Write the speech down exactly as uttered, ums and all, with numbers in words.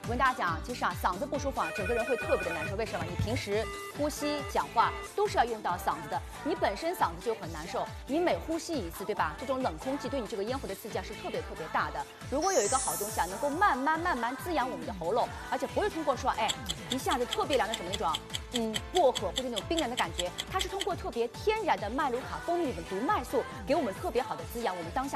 我跟大家讲，其实啊，嗓子不舒服啊，整个人会特别的难受。为什么？你平时呼吸、讲话都是要用到嗓子的，你本身嗓子就很难受，你每呼吸一次，对吧？这种冷空气对你这个咽喉的刺激啊是特别特别大的。如果有一个好东西啊，能够慢慢慢慢滋养我们的喉咙，而且不会通过说，哎，一下子特别凉的什么那种，嗯，薄荷或者那种冰凉的感觉，它是通过特别天然的麦卢卡蜂蜜里的毒麦素，给我们特别好的滋养，我们当下。